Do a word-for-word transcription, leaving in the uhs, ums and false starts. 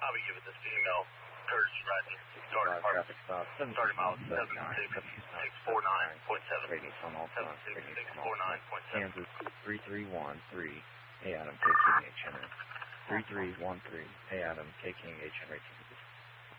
Copy, give it this female. Courtesy Roger. Start traffic stop. Start about seven six six four nine point seven. Radius on all seven six six four nine point seven. Kansas three three one three. Hey Adam, K King H Henry. three three one three. Hey Adam, K King H Henry.